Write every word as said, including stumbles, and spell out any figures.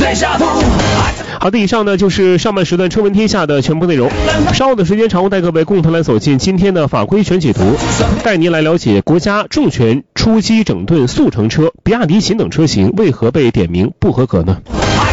好的，以上呢就是上半时段车闻天下的全部内容。稍后的时间，常务带各位共同来走进今天的法规全解读，带您来了解国家重拳出击整顿速成车，比亚迪秦等车型为何被点名不合格呢？